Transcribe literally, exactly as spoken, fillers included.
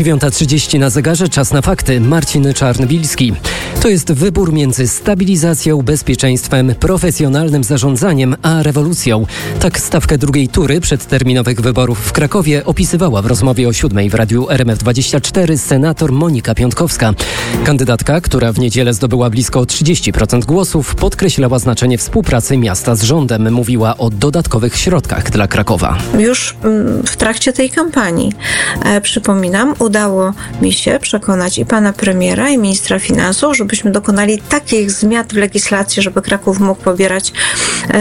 dziewiąta trzydzieści na zegarze, czas na fakty. Marcin Czarnbilski. To jest wybór między stabilizacją, bezpieczeństwem, profesjonalnym zarządzaniem, a rewolucją. Tak stawkę drugiej tury przedterminowych wyborów w Krakowie opisywała w rozmowie o siódmej w radiu R M F dwadzieścia cztery senator Monika Piątkowska. Kandydatka, która w niedzielę zdobyła blisko trzydzieści procent głosów, podkreślała znaczenie współpracy miasta z rządem. Mówiła o dodatkowych środkach dla Krakowa. Już w trakcie tej kampanii, e, przypominam, udało mi się przekonać i pana premiera, i ministra finansów, żebyśmy dokonali takich zmian w legislacji, żeby Kraków mógł pobierać